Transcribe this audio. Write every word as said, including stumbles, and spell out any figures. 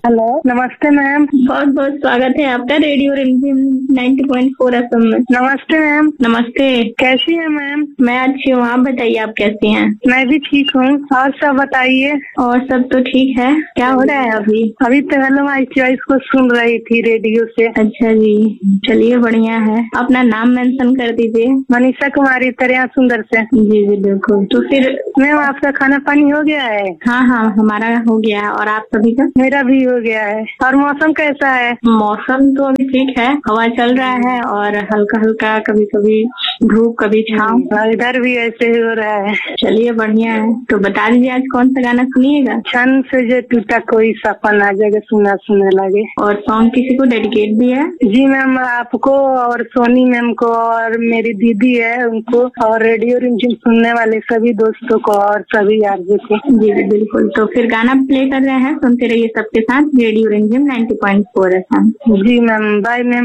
Hello, नमस्ते ma'am. बहुत बहुत स्वागत है आपका रेडियो रिमझिम नाइंटी पॉइंट फोर एफएम में। नमस्ते मैम। नमस्ते। कैसी है मैम? मैं अच्छी हूँ, आप बताइए आप कैसी हैं? मैं भी ठीक हूँ। और सब बताइए। और सब तो ठीक है। क्या हो रहा है अभी? अभी तो हेलो माई चॉइस को सुन रही थी रेडियो से। अच्छा जी, चलिए बढ़िया है। अपना नाम मेंशन कर दीजिए। मनीषा कुमारी, तरया सुंदर से। जी जी बिल्कुल। तो फिर मैम आपका खाना पानी हो गया है? हाँ हाँ हमारा हो गया है। और आप सभी का? मेरा भी हो गया है। और मौसम कैसा है? मौसम तो अभी ठीक है, हवा चल रहा है और हल्का हल्का कभी कभी धूप कभी छाँव। इधर भी ऐसे ही हो रहा है। चलिए बढ़िया है। तो बता दीजिए आज कौन सा गाना सुनिएगा? क्षण से जो टूटा कोई सपना जगह सुना सुना लगे। और सॉन्ग किसी को डेडिकेट भी है? जी मैम, आपको और सोनी मैम को और मेरी दीदी है उनको और रेडियो रिमझिम सुनने वाले सभी दोस्तों को और सभी आरजे को। जी जी बिल्कुल। तो फिर गाना प्ले कर रहे हैं, सुनते रहिए सबके साथ रेडियो रिमझिम नाइंटी पॉइंट फोर एफएम। जी मैम, बाय मैम।